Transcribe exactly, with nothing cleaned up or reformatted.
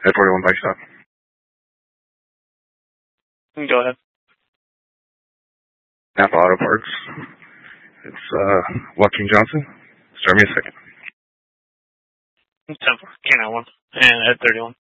At forty-one Bike Stop. Go ahead. Napa Auto Parts. It's uh, Joaquin Johnson. Start me a second. ten four, K nine one, and at thirty-one.